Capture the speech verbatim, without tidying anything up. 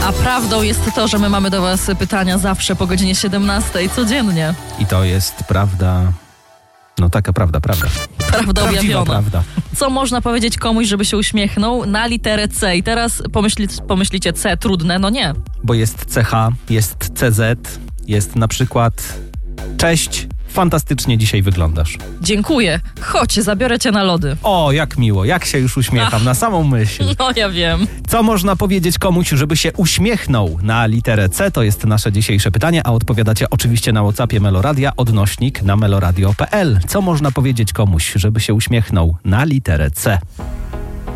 A prawdą jest to, że my mamy do was pytania zawsze po godzinie siedemnastej, codziennie. I to jest prawda, no taka prawda, prawda. Prawda Prawdziwa objawiona. prawda. Co można powiedzieć komuś, żeby się uśmiechnął na literę C? I teraz pomyśli, pomyślicie C, trudne, no nie. Bo jest C H, jest C Z, jest na przykład cześć, fantastycznie dzisiaj wyglądasz. Dziękuję. Chodź, zabiorę cię na lody. O, jak miło, jak się już uśmiecham Ach. na samą myśl. No ja wiem. Co można powiedzieć komuś, żeby się uśmiechnął na literę C? To jest nasze dzisiejsze pytanie, a odpowiadacie oczywiście na WhatsAppie Meloradia, odnośnik na meloradio kropka p l. Co można powiedzieć komuś, żeby się uśmiechnął na literę C?